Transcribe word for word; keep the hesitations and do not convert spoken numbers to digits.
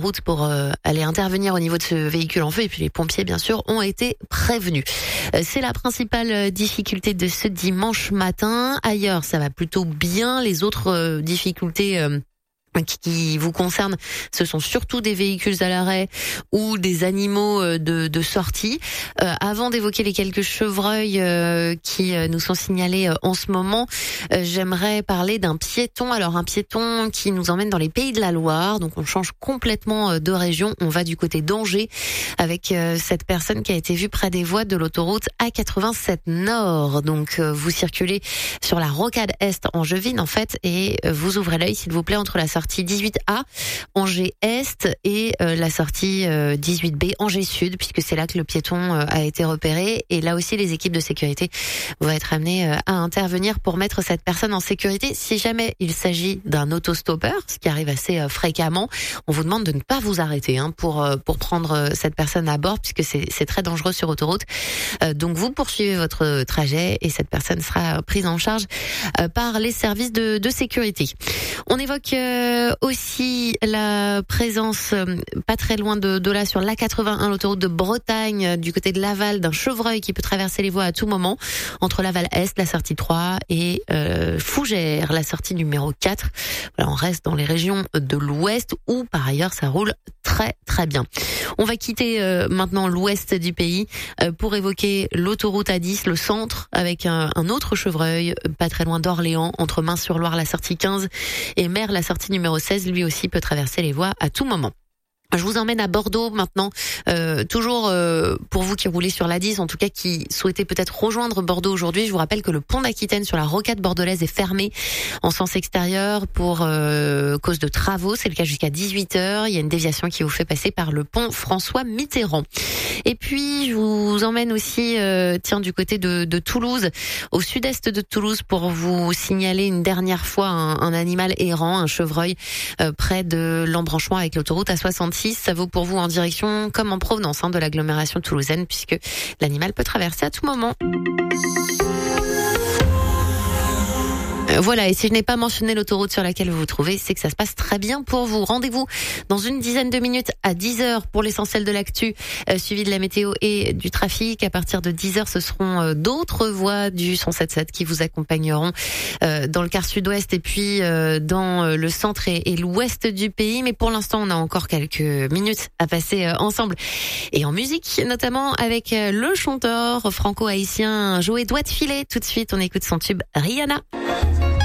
route pour euh, aller intervenir au niveau de ce véhicule en feu. Et puis les pompiers, bien sûr, ont été prévenus. Euh, c'est la principale difficulté de ce dimanche matin. Ailleurs, ça va plutôt bien. Les autres euh, difficultés... Euh, qui vous concernent, ce sont surtout des véhicules à l'arrêt ou des animaux de, de sortie. Euh, avant d'évoquer les quelques chevreuils euh, qui nous sont signalés euh, en ce moment, euh, j'aimerais parler d'un piéton. Alors un piéton qui nous emmène dans les Pays de la Loire, donc on change complètement de région. On va du côté d'Angers avec euh, cette personne qui a été vue près des voies de l'autoroute A quatre-vingt-sept Nord. Donc euh, vous circulez sur la rocade Est Angevine en fait et euh, vous ouvrez l'œil s'il vous plaît entre la sortie dix-huit A, Angers Est et euh, la sortie euh, dix-huit B, Angers Sud, puisque c'est là que le piéton euh, a été repéré. Et là aussi, les équipes de sécurité vont être amenées euh, à intervenir pour mettre cette personne en sécurité. Si jamais il s'agit d'un autostoppeur, ce qui arrive assez euh, fréquemment, on vous demande de ne pas vous arrêter hein, pour euh, pour prendre euh, cette personne à bord, puisque c'est c'est très dangereux sur autoroute. Euh, donc vous poursuivez votre trajet et cette personne sera prise en charge euh, par les services de, de sécurité. On évoque euh, aussi la présence euh, pas très loin de, de là sur l'A quatre-vingt-un, l'autoroute de Bretagne, euh, du côté de Laval, d'un chevreuil qui peut traverser les voies à tout moment entre Laval Est, la sortie trois et euh, Fougères, la sortie numéro quatre. Voilà, on reste dans les régions de l'Ouest où par ailleurs ça roule très très bien. On va quitter euh, maintenant l'ouest du pays euh, pour évoquer l'autoroute A dix, le centre, avec un, un autre chevreuil pas très loin d'Orléans, entre Main-sur-Loire, la sortie quinze et Mer, la sortie numéro seize, lui aussi peut traverser les voies à tout moment. Je vous emmène à Bordeaux maintenant, euh, toujours euh, pour vous qui roulez sur l'A dix, en tout cas qui souhaitez peut-être rejoindre Bordeaux aujourd'hui. Je vous rappelle que le pont d'Aquitaine sur la rocade bordelaise est fermé en sens extérieur pour euh, cause de travaux. C'est le cas jusqu'à dix-huit heures. Il y a une déviation qui vous fait passer par le pont François Mitterrand. Et puis je vous emmène aussi, euh, tiens, du côté de, de Toulouse, au sud-est de Toulouse, pour vous signaler une dernière fois un, un animal errant, un chevreuil, euh, près de l'embranchement avec l'autoroute A soixante-six. Ça vaut pour vous en direction comme en provenance hein, de l'agglomération toulousaine, puisque l'animal peut traverser à tout moment. Voilà, et si je n'ai pas mentionné l'autoroute sur laquelle vous vous trouvez, c'est que ça se passe très bien pour vous. Rendez-vous dans une dizaine de minutes à dix heures pour l'essentiel de l'actu, euh, suivi de la météo et du trafic. À partir de dix heures, ce seront euh, d'autres voix du cent sept sept qui vous accompagneront euh, dans le quart sud-ouest et puis euh, dans euh, le centre et, et l'ouest du pays. Mais pour l'instant, on a encore quelques minutes à passer euh, ensemble. Et en musique, notamment avec euh, le chanteur franco-haïtien Joey Doigt de Filet. Tout de suite, on écoute son tube Rihanna.